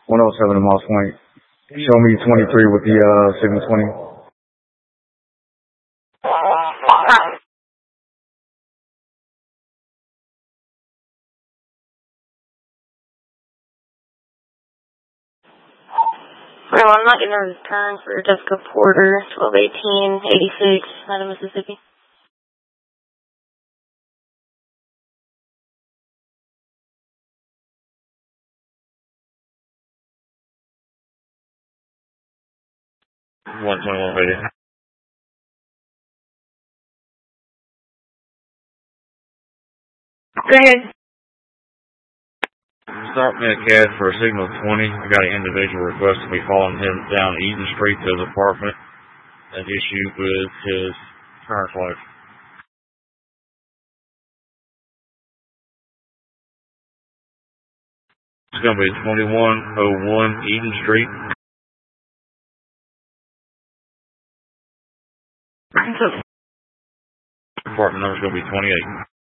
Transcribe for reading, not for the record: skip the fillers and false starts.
107 in Moss Point. Show me 23 with the signal 20. No, I'm not going to return for Jessica Porter, 1218-86, out of Mississippi. Radio. Go ahead. Stop me a CAD for a signal 20. I got an individual request to be following him down Eden Street to his apartment. An issue with his current wife. It's going to be 2101 Eden Street. Apartment number is going to be 28.